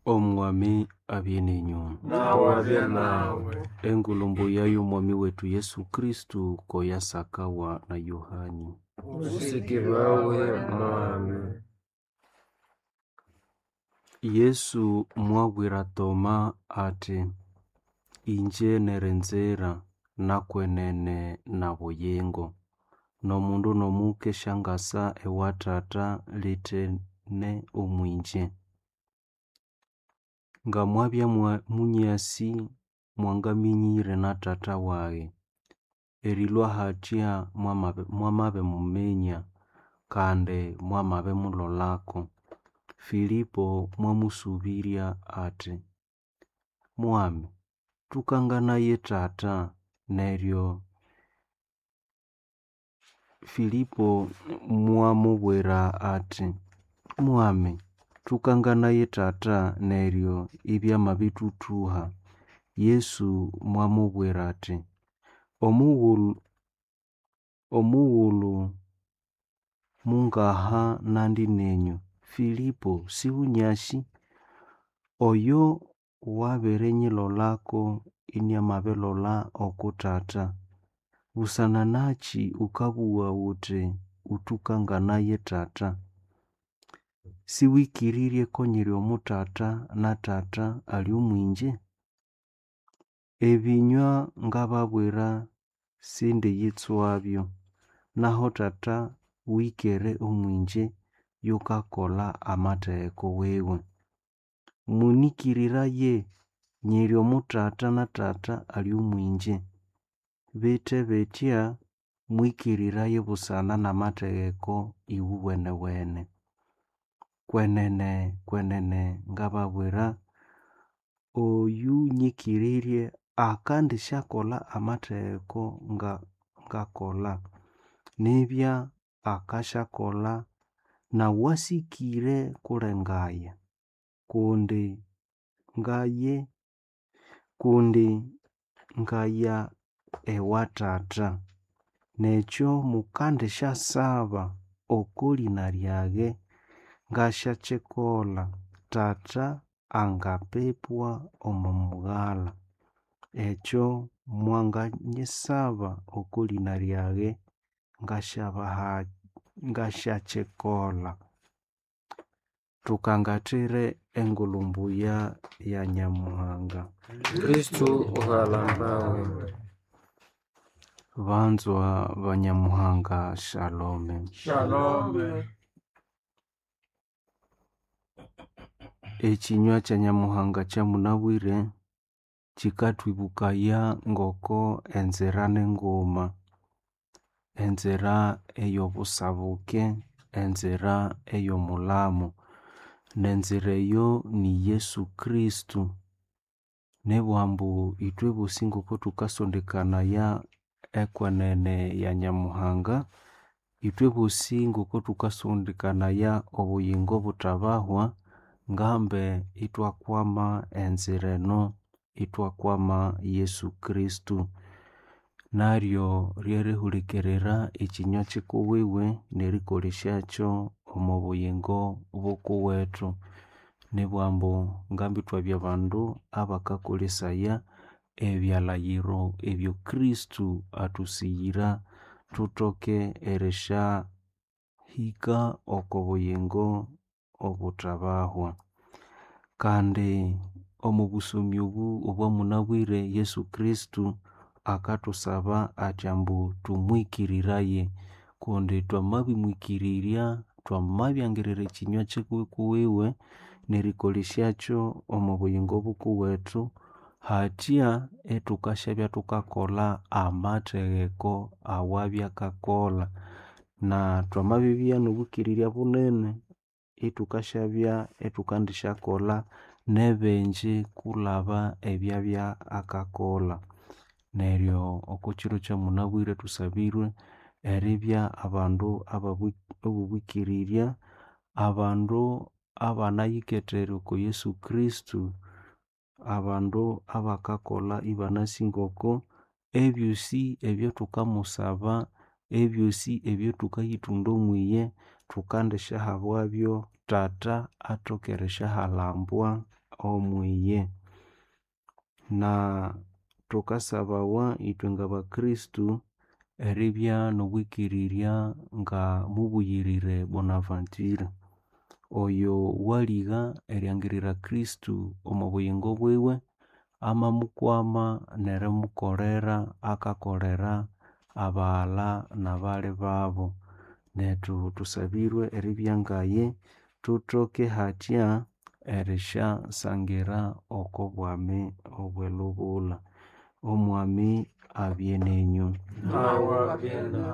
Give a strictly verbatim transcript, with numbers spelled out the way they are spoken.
Omwami abye nenyu. nawe abye nawe. Engulumbu yayo mwami wetu Yesu Kristu koyasakawa na Yohani. Usikibawe mwami. Yesu mwabwira Toma ati, inje nerenzera nakwenene na buyengo. Nomundu nomuke shangasa ewa tata litene omwinje. Nga mwabya munyasi mwangaminyire na tata wae. Erilwa hatya mwamabe, mwamabe mumenya kande mwamabe mulolako. Filipo mwamusubirya ati, Mwami, tukanganaye tata. Neryo Filipo mwamubwira ati, Mwami, tukanganaye tata neryo ibyama bitutuha. Yesu mwamubwira ati, omughulu omughulu mungaha nandi nenyu. Filipo siwunyashi? Oyo wabirenyilolako inyamabilola okutata. Busana nachi ukabuwa uti utukanganaye tata. Siwikirirye konyeri omutata na tata ali omwinje. Ebinywa ngababwira sindi yitswabyo. Naho tata wikere omwinje yukakola amatheko wewe. Munikiriraye nyeri omutata na tata ali omwinje. Bite betya mwikiriraye busana na matheko iwu wene wene. Kwenene kwenene ngababwira oyu nyikirirye akandi shakola amatheko nga ngakola. Nibya akashakola na wasikire kulengaya. Kundi ngaye kundi ngaya ewa tata. Nekyo mukandisha saba okulina lyage ngashachekola. Tata angapepwa omomughala. Ekyo mwanganyisaba okulina lyage ngashabaha ngashachekola. Tukangatire engulumbu ya ya Nyamuhanga. Kristu uhalambawe. Banzwa banyamuhanga shalome. Shalome. Ekinywa kya Nyamuhanga kyamunabwire kikatwibukaya ngoko enzira n'enguma. Enzira ey'obusabuke, enzira ey'omulamu. Nenzira eyo ni Yesu Kristu. Nebwambu itwe bosi ngoko tukasondekanaya ekwenene ya Nyamuhanga. Itwe bosi ngoko tukasondekanaya obuyingo butabahwa. Ngambe itwakwama enzira eno, itwakwama Yesu Kristu. Naryo ryerihulikerera ekinywa kikuwiwe nerikoleshyakyo omu buyingo bukuwetu. Nibwambu ngambi twabya bandu abakakolesaya ebyalayiro ebyo Kristu atusiyira tutoke erisha hika oko buyingo obutabahwa. Kandi omu busomi obu obwamunabwire Yesu Kristu akatusaba atyambu tumwikiriraye. Kundi twamabimwikirirya twamabyangirira ekinywa kikuwiwe nerikoleshyakyo omu buyingo bukuwetu. Hatya etukashabya tukakola amatheko awabyakakola. Na twamabibya n'obukirirya bunene itukashabya etukandishakola nebenji kulaba ebyabya akakola. Neryo oko kiro kyamunabwire tusabirwe eribya abandu abobwikirirya, abandu abanayikethere oko Yesu Kristu, abandu abakakola ibanasi ngoko ebyosi ebyo tukamusaba, ebyosi ebyo tukayithunda omwiye, tukandishahabwabyo tata athoke erisyahalhambwa omwiye. Na thukasabawa ithwe ngabakristu eribya n'obwikirirya nga mubuyirire Bonaventure, oyo waligha eryangirira Kristu omo buyingo bwiwe, amamukwama n'erimukolera akakolera abaghalha n'abali babo. Nethu thusabirwe eribya ngaye, thuthoke hathya erisyasangira oko bwami obw'elhubulha. Omwami abye nenyũ. Nawe abye nawe.